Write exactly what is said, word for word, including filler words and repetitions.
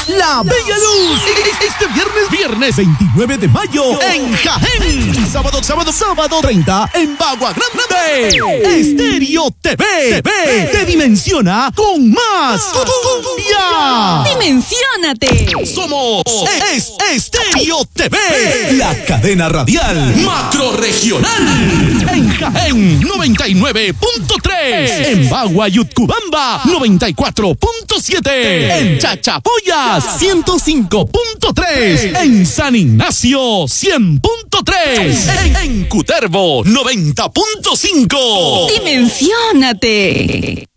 La Bella Luz. Este viernes, viernes veintinueve de mayo en Jaén. Sábado, sábado, sábado treinta en Bagua Grande. Estéreo T V. T V te dimensiona con más cumbia. ¡Dimensiónate! Somos es Estéreo T V, la cadena radial macro regional. En Jaén noventa y nueve punto tres, en Bagua y Utcubamba noventa y cuatro punto siete, en Chachapoyas ciento cinco punto tres, en San Ignacio cien punto tres, en, en Cutervo noventa punto cinco. ¡Dimensiónate!